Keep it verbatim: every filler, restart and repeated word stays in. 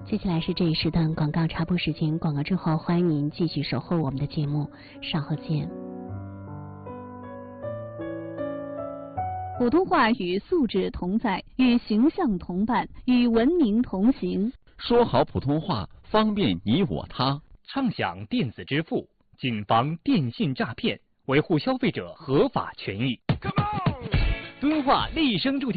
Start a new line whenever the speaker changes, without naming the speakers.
接下来是这一时段广告插播时间，广告之后欢迎您继续守候我们的节目，稍后见。
普通话与素质同在，与形象同伴，与文明同行。
说好普通话，方便你我他。
畅享电子支付，谨防电信诈骗，维护消费者合法权益。敦化丽声助